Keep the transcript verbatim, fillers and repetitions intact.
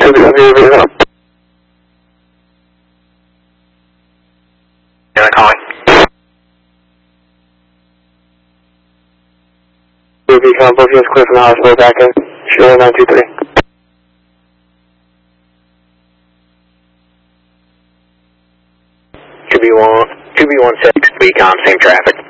Yeah, calling. Ruby, come both units clear from the hospital back in. Sure, nine two three. two B one, two B one six, we com, same traffic.